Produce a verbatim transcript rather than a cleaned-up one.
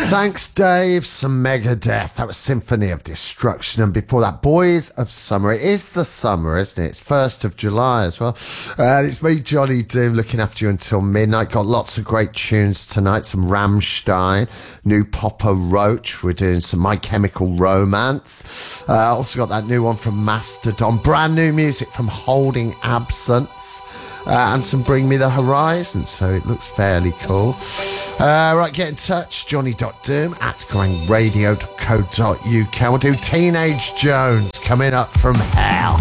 Thanks, Dave. Some Megadeth. That was Symphony of Destruction. And before that, Boys of Summer. It is the summer, isn't it? It's first of July as well. Uh, it's me, Johnny Doom, looking after you until midnight. Got lots of great tunes tonight. Some Rammstein, new Papa Roach. We're doing some My Chemical Romance. Uh, also got that new one from Mastodon. Brand new music from Holding Absence. Uh, and some Bring Me the Horizon, so it looks fairly cool. Uh, right, get in touch, johnny.doom at grangradio dot co dot uk. We'll do Teenage Jones coming up from hell.